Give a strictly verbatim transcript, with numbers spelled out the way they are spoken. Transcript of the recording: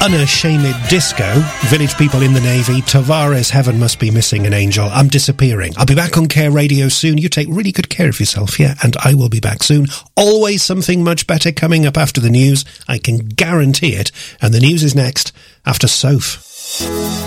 Unashamed Disco, Village People in the Navy, Tavares, Heaven Must Be Missing an Angel, I'm Disappearing. I'll be back on Care Radio soon. You take really good care of yourself, yeah, and I will be back soon. Always something much better coming up after the news. I can guarantee it. And the news is next after Soph.